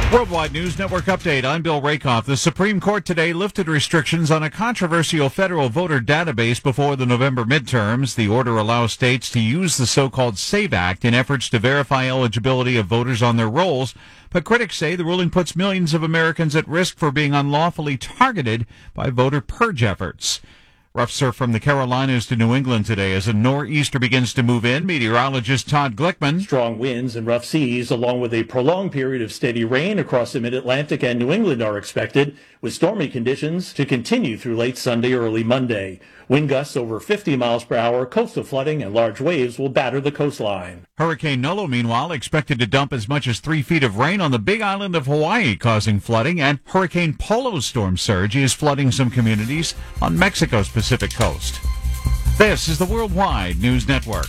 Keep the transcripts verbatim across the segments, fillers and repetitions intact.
Worldwide News Network update. I'm Bill Rakoff. The Supreme Court today lifted restrictions on a controversial federal voter database before the November midterms. The order allows states to use the so-called SAVE Act in efforts to verify eligibility of voters on their rolls. But critics say the ruling puts millions of Americans at risk for being unlawfully targeted by voter purge efforts. Rough surf from the Carolinas to New England today as a nor'easter begins to move in. Meteorologist Todd Glickman. Strong winds and rough seas, along with a prolonged period of steady rain across the mid-Atlantic and New England are expected, with stormy conditions to continue through late Sunday, early Monday. Wind gusts over fifty miles per hour, coastal flooding, and large waves will batter the coastline. Hurricane Nolo, meanwhile, expected to dump as much as three feet of rain on the big island of Hawaii, causing flooding, and Hurricane Polo's storm surge is flooding some communities on Mexico's Pacific coast. This is the Worldwide News Network.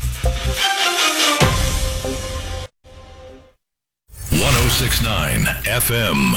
one oh six point nine F M.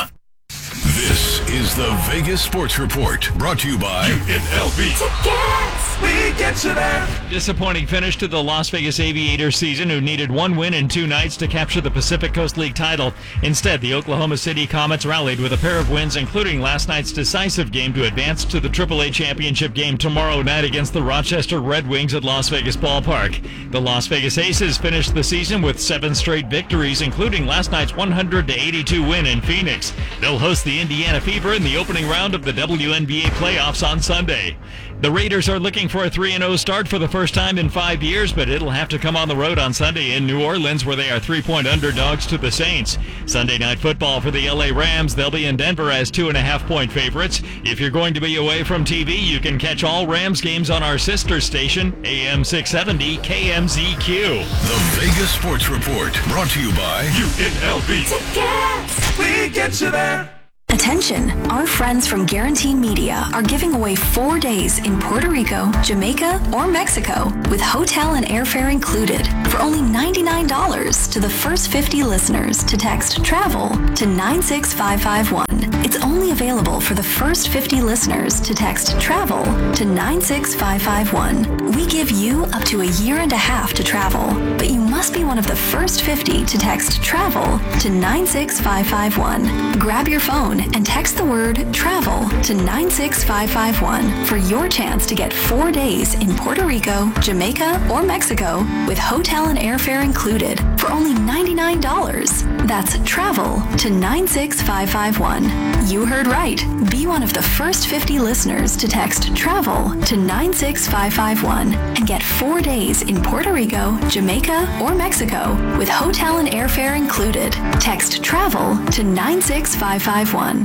This is the Vegas Sports Report, brought to you by U N L V. Tickets! We get you there! Disappointing finish to the Las Vegas Aviators season, who needed one win in two nights to capture the Pacific Coast League title. Instead, the Oklahoma City Comets rallied with a pair of wins, including last night's decisive game to advance to the triple A championship game tomorrow night against the Rochester Red Wings at Las Vegas Ballpark. The Las Vegas Aces finished the season with seven straight victories, including last night's one hundred to eighty-two win in Phoenix. They'll host the Indiana Fever in the opening round of the W N B A playoffs on Sunday. The Raiders are looking for a three and oh start for the first time in five years, but it'll have to come on the road on Sunday in New Orleans, where they are three-point underdogs to the Saints. Sunday Night Football for the L A Rams. They'll be in Denver as two-and-a-half-point favorites. If you're going to be away from T V, you can catch all Rams games on our sister station, A M six seventy K M Z Q. The Vegas Sports Report, brought to you by U N L V. Tickets! We get you there! Attention, our friends from Guarantee Media are giving away four days in Puerto Rico, Jamaica, or Mexico with hotel and airfare included for only ninety-nine dollars to the first fifty listeners to text TRAVEL to nine six five five one. It's only available for the first fifty listeners to text TRAVEL to nine six five five one. We give you up to a year and a half to travel, but you must be one of the first fifty to text TRAVEL to nine six five five one. Grab your phone and text the word TRAVEL to nine six five five one for your chance to get four days in Puerto Rico, Jamaica, or Mexico with hotel and airfare included for only ninety-nine dollars. That's TRAVEL to nine six five five one. You heard right. Be one of the first fifty listeners to text TRAVEL to nine six five five one and get four days in Puerto Rico, Jamaica, or Mexico with hotel and airfare included. Text TRAVEL to nine six five five one.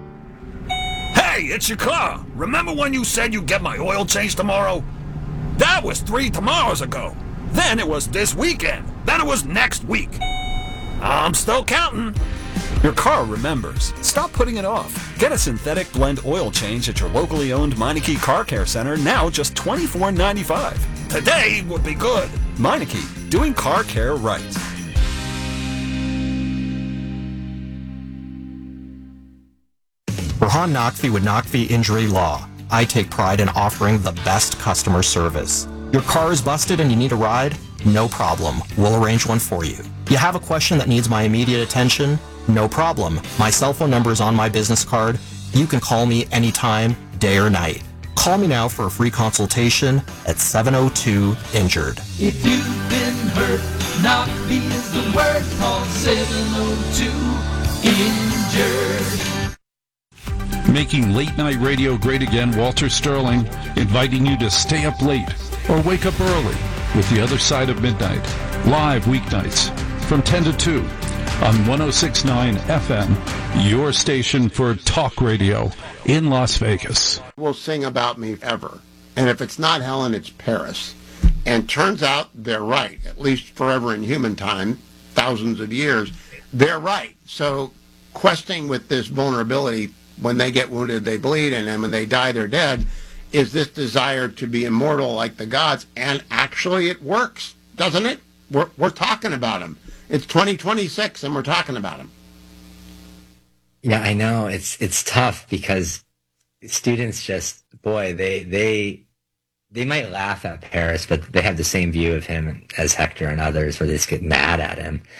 Hey, it's your car. Remember when you said you'd get my oil change tomorrow? That was three tomorrows ago. Then it was this weekend. Then it was next week. I'm still counting. Your car remembers. Stop putting it off. Get a synthetic blend oil change at your locally owned Meineke Car Care Center, now just twenty-four ninety-five. Today would be good. Meineke, doing car care right. Rahan Naqvi with Naqvi Injury Law. I take pride in offering the best customer service. Your car is busted and you need a ride? No problem. We'll arrange one for you. You have a question that needs my immediate attention? No problem. My cell phone number is on my business card. You can call me anytime, day or night. Call me now for a free consultation at seven oh two injured. If you've been hurt, Naqvi is the word. Call seven oh two injured. Making late night radio great again, Walter Sterling, inviting you to stay up late or wake up early with The Other Side of Midnight. Live weeknights from ten to two on one oh six point nine F M, your station for talk radio in Las Vegas. Will sing about me ever. And if it's not Helen, it's Paris. And turns out they're right, at least forever in human time, thousands of years, they're right. So questing with this vulnerability, when they get wounded, they bleed, and then when they die, they're dead, is this desire to be immortal like the gods. And actually it works, doesn't it? We're, we're talking about them. It's twenty twenty-six, and we're talking about them. Yeah, I know. It's it's tough because students just, boy, they they they might laugh at Paris, but they have the same view of him as Hector and others, where they just get mad at him.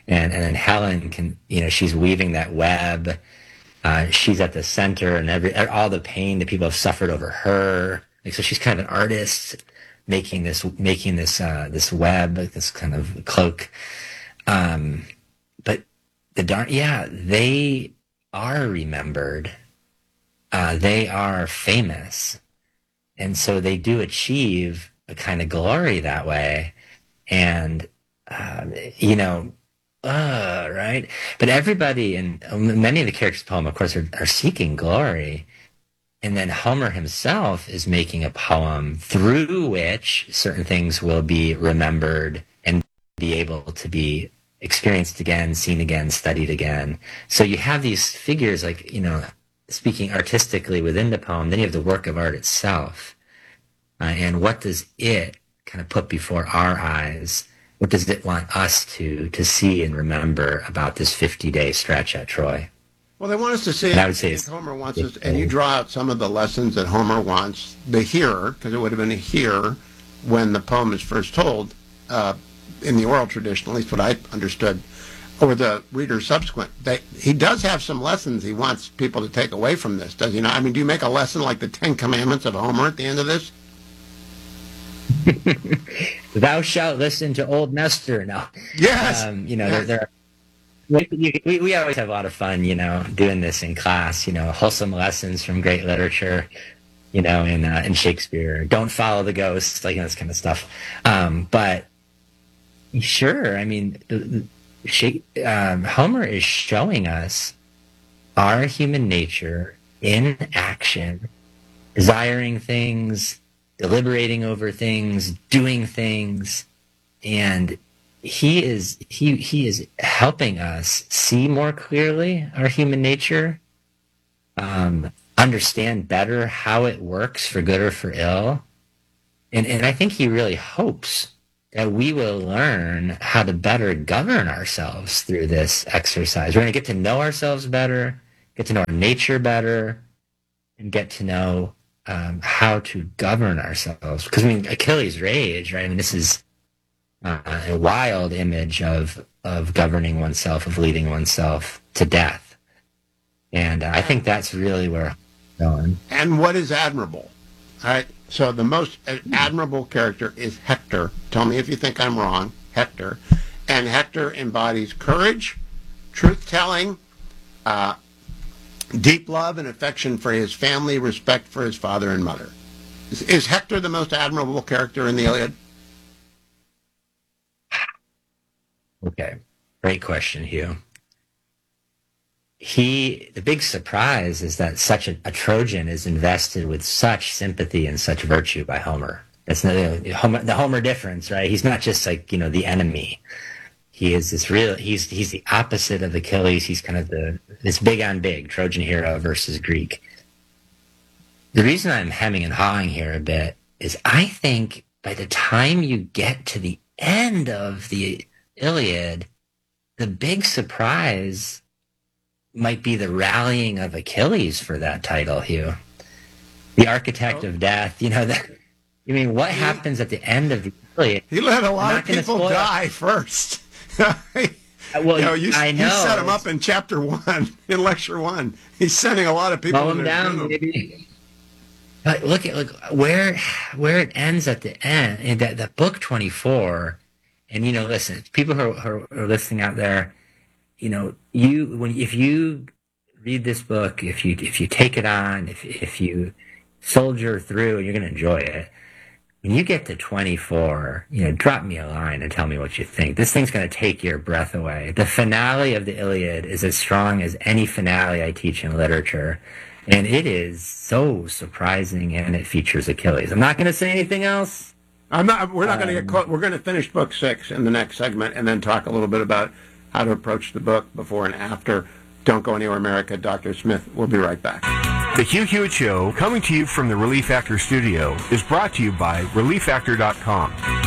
And, and then Helen can, you know, she's weaving that web. Uh, she's at the center, and every all the pain that people have suffered over her. Like, so she's kind of an artist making this making this uh, this web, this kind of cloak. Um, but the darn yeah, they are remembered. Uh, they are famous, and so they do achieve a kind of glory that way. And uh, you know. Uh, right? But everybody, and many of the characters of the poem, of course, are, are seeking glory. And then Homer himself is making a poem through which certain things will be remembered and be able to be experienced again, seen again, studied again. So you have these figures, like, you know, speaking artistically within the poem, then you have the work of art itself. Uh, and what does it kind of put before our eyes? What does it want us to to see and remember about this fifty-day stretch at Troy? Well, they want us to see and it. I would say I think Homer wants us, and you draw out some of the lessons that Homer wants the hearer, because it would have been a hearer when the poem is first told, uh, in the oral tradition, at least what I understood, or the reader subsequent. They, he does have some lessons he wants people to take away from this, does he not? I mean, do you make a lesson like the Ten Commandments of Homer at the end of this? Thou shalt listen to old Nestor. No. Yes. Um, you know, yes. there, there we, we, we always have a lot of fun, you know, doing this in class, you know, wholesome lessons from great literature, you know, in, uh, in Shakespeare. Don't follow the ghosts, like, you know, this kind of stuff. Um, but sure, I mean, the, the, um, Homer is showing us our human nature in action, desiring things, deliberating over things, doing things, and he is he he is helping us see more clearly our human nature, um, understand better how it works for good or for ill, and and I think he really hopes that we will learn how to better govern ourselves through this exercise. We're going to get to know ourselves better, get to know our nature better, and get to know Um, how to govern ourselves. Because, I mean, Achilles' rage, right? I mean, this is uh, a wild image of of governing oneself, of leading oneself to death. And uh, I think that's really where I'm going. And what is admirable? All right. So the most admirable character is Hector. Tell me if you think I'm wrong. Hector. And Hector embodies courage, truth-telling, uh, deep love and affection for his family, respect for his father and mother. Is, is Hector the most admirable character in the Iliad? Okay. Great question, Hugh. He, the big surprise is that such a, a Trojan is invested with such sympathy and such virtue by Homer. That's not, you know, Homer, the Homer difference, right? He's not just like, you know, the enemy. He is this real, he's he's the opposite of Achilles. He's kind of the, this big on big, Trojan hero versus Greek. The reason I'm hemming and hawing here a bit is I think by the time you get to the end of the Iliad, the big surprise might be the rallying of Achilles for that title, Hugh. The architect oh. of death, you know, that, I mean, what he, happens at the end of the Iliad? He let a lot of people die first. well, you know, you, I know. You set him up in chapter one, in lecture one. He's sending a lot of people. Slow him down, doom. Maybe. But look at look where where it ends at the end, in that the book twenty-four. And you know, listen, people who are, who are listening out there, you know, you when if you read this book, if you if you take it on, if if you soldier through, you're going to enjoy it. When you get to twenty-four, you know, drop me a line and tell me what you think. This thing's going to take your breath away. The finale of the Iliad is as strong as any finale I teach in literature. And it is so surprising, and it features Achilles. I'm not going to say anything else. I'm not. We're not um, going to get caught. We're going to finish book six in the next segment and then talk a little bit about how to approach the book before and after. Don't go anywhere, America. Doctor Smith. We'll be right back. The Hugh Hewitt Show, coming to you from the Relief Factor studio, is brought to you by relief factor dot com.